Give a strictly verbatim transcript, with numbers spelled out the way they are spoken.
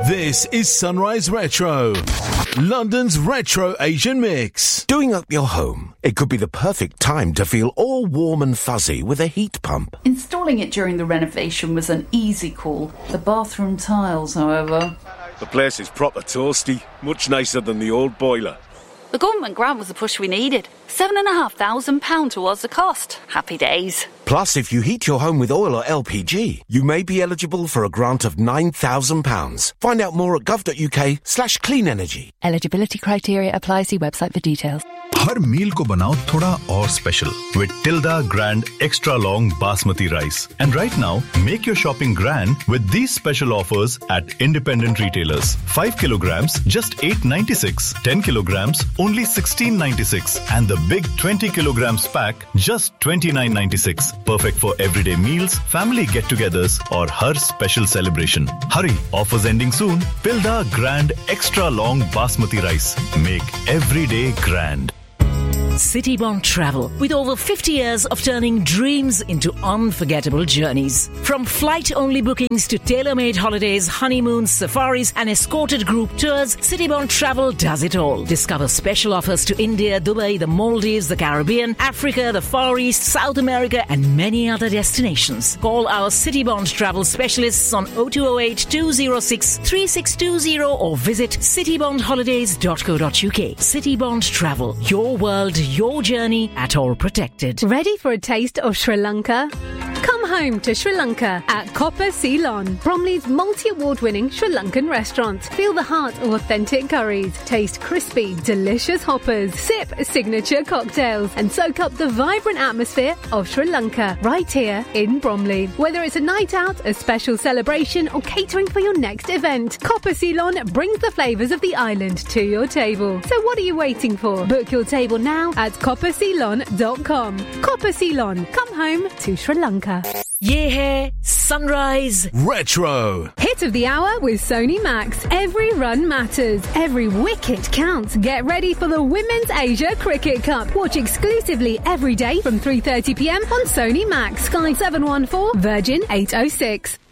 This is Sunrise Retro, London's retro Asian mix. Doing up your home, it could be the perfect time to feel all warm and fuzzy with a heat pump. Installing it during the renovation was an easy call. The bathroom tiles, however... The place is proper toasty, much nicer than the old boiler. The government grant was the push we needed. Seven and a half thousand pounds towards the cost. Happy days. Plus, if you heat your home with oil or L P G, you may be eligible for a grant of nine thousand pounds. Find out more at gov.uk slash clean energy. Eligibility criteria apply. See website for details. हर मील को बनाओ थोड़ा और special with Tilda Grand Extra Long Basmati Rice. And right now, make your shopping grand with these special offers at independent retailers. five kilograms, just eight ninety-six. ten kilograms, only sixteen ninety-six. And the big twenty kilograms pack, just twenty-nine ninety-six. Perfect for everyday meals, family get-togethers, or har special celebration. Hurry, offers ending soon. Tilda Grand Extra Long Basmati Rice. Make every day grand. Citybond Travel, with over fifty years of turning dreams into unforgettable journeys. From flight-only bookings to tailor-made holidays, honeymoons, safaris and escorted group tours, Citybond Travel does it all. Discover special offers to India, Dubai, the Maldives, the Caribbean, Africa, the Far East, South America and many other destinations. Call our Citybond Travel specialists on oh two oh eight, two oh six, three six two oh or visit citybond holidays dot co dot uk. Citybond Travel, your world, your journey, at all protected. Ready for a taste of Sri Lanka? Come home to Sri Lanka at Copper Ceylon, Bromley's multi-award-winning Sri Lankan restaurant. Feel the heart of authentic curries, taste crispy, delicious hoppers, sip signature cocktails, and soak up the vibrant atmosphere of Sri Lanka right here in Bromley. Whether it's a night out, a special celebration, or catering for your next event, Copper Ceylon brings the flavours of the island to your table. So what are you waiting for? Book your table now at copper ceylon dot com. Copper Ceylon, come home to Sri Lanka. Ye hai Sunrise Retro. Hit of the hour with Sony Max. Every run matters. Every wicket counts. Get ready for the Women's Asia Cricket Cup. Watch exclusively every day from three thirty p m on Sony Max. Sky seven one four, Virgin eight oh six.